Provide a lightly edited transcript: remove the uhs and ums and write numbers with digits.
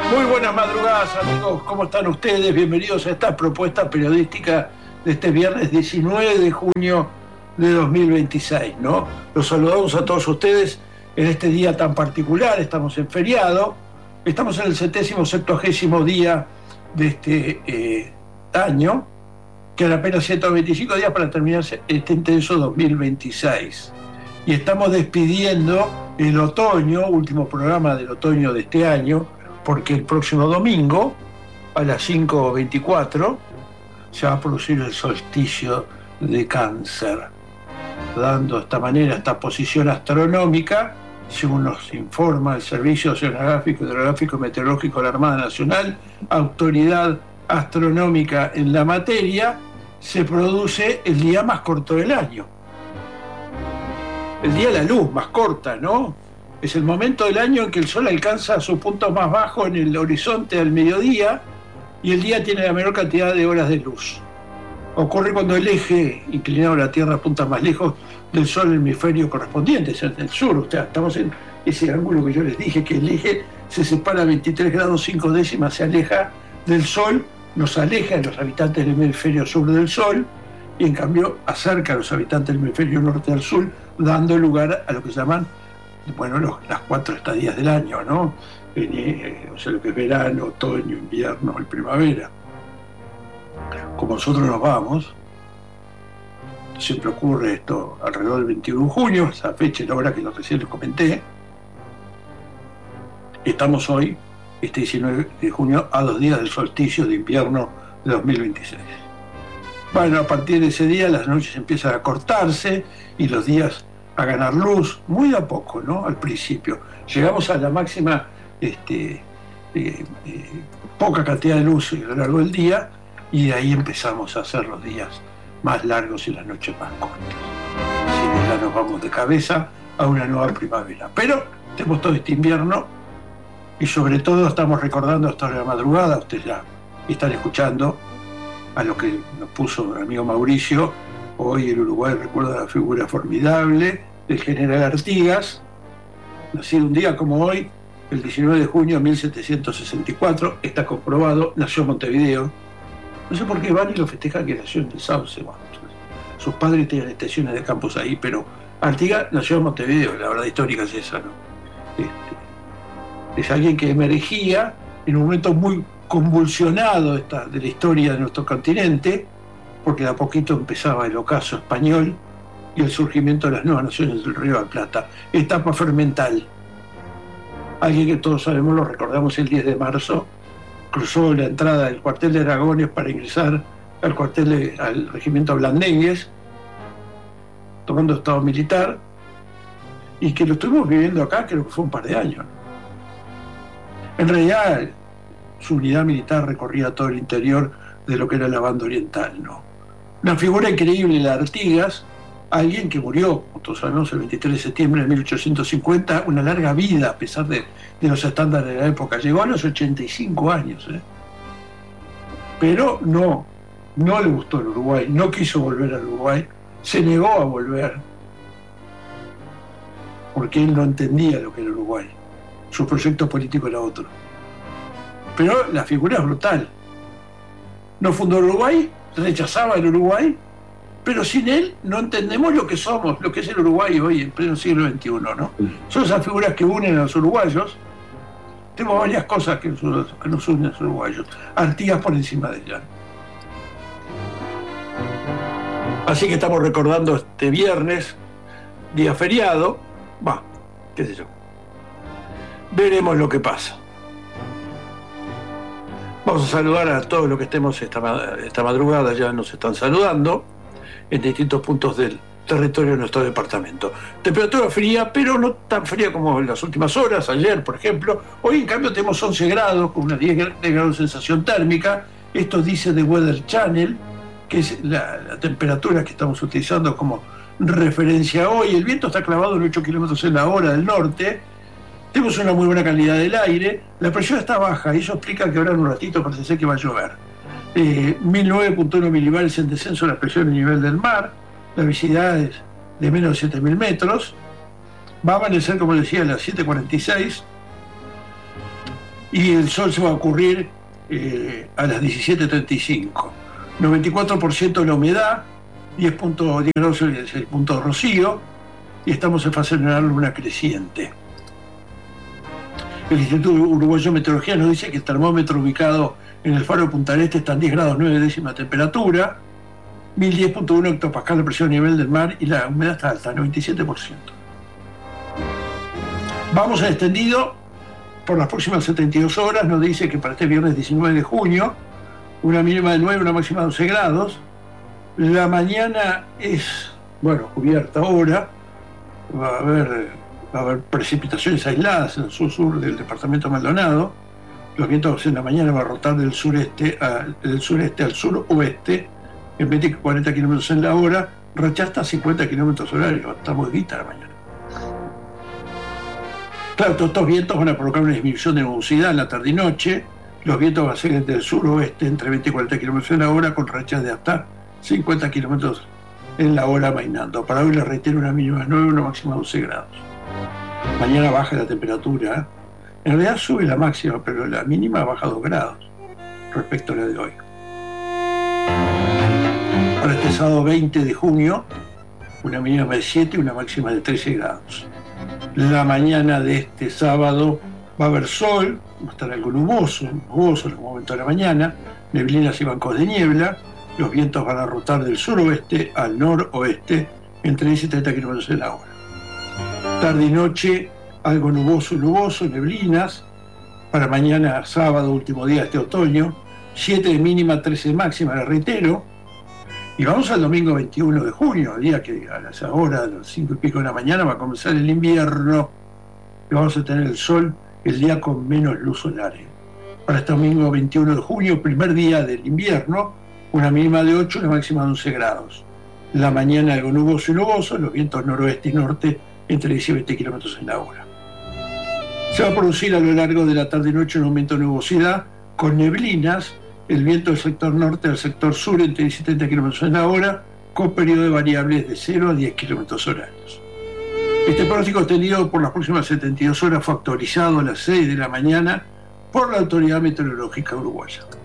Muy buenas madrugadas, amigos. ¿Cómo están ustedes? Bienvenidos a esta propuesta periodística de este viernes 19 de junio de 2026, ¿no? Los saludamos a todos ustedes en este día tan particular. Estamos en feriado. Estamos en el 70º día de este año. Quedan apenas 125 días para terminar este intenso 2026. Y estamos despidiendo el otoño, último programa del otoño de este año, porque el próximo domingo, a las 5:24, se va a producir el solsticio de Cáncer, dando de esta manera esta posición astronómica, según nos informa el Servicio Oceanográfico, Hidrográfico y Meteorológico de la Armada Nacional, autoridad astronómica en la materia, se produce el día más corto del año. El día de la luz más corta, ¿no? Es el momento del año en que el sol alcanza su punto más bajo en el horizonte al mediodía y el día tiene la menor cantidad de horas de luz. Ocurre cuando el eje inclinado a la Tierra apunta más lejos del sol en el hemisferio correspondiente, es en el sur. O sea, estamos en ese ángulo que yo les dije, que el eje se separa 23 grados 5 décimas, se aleja del sol, nos aleja de los habitantes del hemisferio sur del sol y en cambio acerca a los habitantes del hemisferio norte del sur, dando lugar a lo que se llaman las 4 estadías del año, ¿no? O sea, lo que es verano, otoño, invierno y primavera. Como nosotros nos vamos, siempre ocurre esto alrededor del 21 de junio, esa fecha y la hora que recién les comenté. Estamos hoy, este 19 de junio, a 2 días del solsticio de invierno de 2026. Bueno, a partir de ese día las noches empiezan a cortarse y los días a ganar luz, muy a poco, ¿no? Al principio. Llegamos a la máxima poca cantidad de luz a lo largo del día y de ahí empezamos a hacer los días más largos y las noches más cortas. Así que ya nos vamos de cabeza a una nueva primavera. Pero tenemos todo este invierno y sobre todo estamos recordando hasta la madrugada, ustedes ya están escuchando a lo que nos puso el amigo Mauricio. Hoy el Uruguay recuerda la figura formidable del general Artigas, nacido un día como hoy, el 19 de junio de 1764, está comprobado, nació en Montevideo. No sé por qué van y lo festejan que nació en el Sauce. Bueno, sus padres tenían estaciones de campos ahí, pero Artigas nació en Montevideo, la verdad histórica es esa, ¿no? Es alguien que emergía en un momento muy convulsionado de la historia de nuestro continente, porque de a poquito empezaba el ocaso español y el surgimiento de las nuevas naciones del Río de la Plata, etapa fermental. Alguien que todos sabemos, lo recordamos, el 10 de marzo, cruzó la entrada del cuartel de Aragones para ingresar al regimiento Blandengues, tomando estado militar, y que lo estuvimos viviendo acá, creo que fue un par de años. En realidad, su unidad militar recorría todo el interior de lo que era la banda oriental, ¿no? Una figura increíble, la de Artigas, alguien que murió, como todos sabemos, el 23 de septiembre de 1850, una larga vida a pesar de los estándares de la época. Llegó a los 85 años, pero no le gustó el Uruguay, no quiso volver al Uruguay, se negó a volver, porque él no entendía lo que era Uruguay, su proyecto político era otro. Pero la figura es brutal. No fundó el Uruguay, rechazaba el Uruguay, pero sin él no entendemos lo que somos, lo que es el Uruguay hoy en pleno siglo XXI, ¿no? Son esas figuras que unen a los uruguayos. Tenemos varias cosas que nos unen a los uruguayos. Artigas por encima de ella. Así que estamos recordando este viernes, día feriado. Qué sé yo. Veremos lo que pasa. Vamos a saludar a todos los que estemos esta madrugada, ya nos están saludando en distintos puntos del territorio de nuestro departamento. Temperatura fría, pero no tan fría como en las últimas horas, ayer por ejemplo. Hoy en cambio tenemos 11 grados, con unas 10 grados de sensación térmica. Esto dice The Weather Channel, que es la temperatura que estamos utilizando como referencia hoy. El viento está clavado en 8 kilómetros en la hora del norte. Tenemos una muy buena calidad del aire, la presión está baja y eso explica que ahora en un ratito parece ser que va a llover. 1009.1 milibares en descenso de la presión a nivel del mar, la visibilidad es de menos de 7.000 metros, va a amanecer, como decía, a las 7:46, y el sol se va a ocurrir a las 17:35. 94% de la humedad, 10 grados es el punto de rocío, y estamos en fase lunar luna creciente. El Instituto Uruguayo de Meteorología nos dice que el termómetro ubicado en el faro de Punta del Este está en 10 grados 9 décimas de temperatura, 1010.1 hectopascal de presión a nivel del mar, y la humedad está alta, 97%. Vamos a extendido por las próximas 72 horas. Nos dice que para este viernes 19 de junio, una mínima de 9, una máxima de 12 grados. La mañana es, cubierta ahora. Va a haber precipitaciones aisladas en el sur del departamento de Maldonado. Los vientos en la mañana van a rotar del sureste al suroeste en 20 y 40 kilómetros en la hora, racha hasta 50 kilómetros horarios. Está movidita la mañana. Claro, todos estos vientos van a provocar una disminución de nubosidad en la tarde y noche. Los vientos van a ser del suroeste entre 20 y 40 kilómetros en la hora, con rachas de hasta 50 kilómetros en la hora amainando. Para hoy les reitero, una mínima de 9, una máxima de 12 grados. Mañana baja la temperatura. En realidad sube la máxima, pero la mínima baja 2 grados respecto a la de hoy. Para este sábado 20 de junio, una mínima de 7 y una máxima de 13 grados. La mañana de este sábado va a haber sol, va a estar algo nuboso en algún momento de la mañana, neblinas y bancos de niebla. Los vientos van a rotar del suroeste al noroeste entre 10 y 30 kilómetros en la hora. Tarde y noche, algo nuboso, neblinas. Para mañana, sábado, último día de este otoño, 7 de mínima, 13 de máxima, la reitero. Y vamos al domingo 21 de junio, el día que a las horas, a las 5 y pico de la mañana, va a comenzar el invierno. Y vamos a tener el sol el día con menos luz solar. Para este domingo 21 de junio, primer día del invierno, una mínima de 8, una máxima de 11 grados. La mañana algo nuboso, los vientos noroeste y norte entre 10 y 20 kilómetros en la hora. Se va a producir a lo largo de la tarde y noche un aumento de nubosidad con neblinas, el viento del sector norte al sector sur entre 10 y 30 kilómetros en la hora, con periodo de variables de 0 a 10 kilómetros horarios. Este pronóstico extendido por las próximas 72 horas fue actualizado a las 6 de la mañana por la Autoridad Meteorológica Uruguaya.